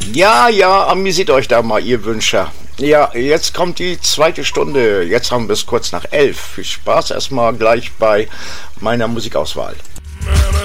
Ja, ja, amüsiert euch da mal, ihr Wünscher. Ja, jetzt kommt die zweite Stunde. Jetzt haben wir es kurz nach 11. Viel Spaß erstmal gleich bei meiner Musikauswahl.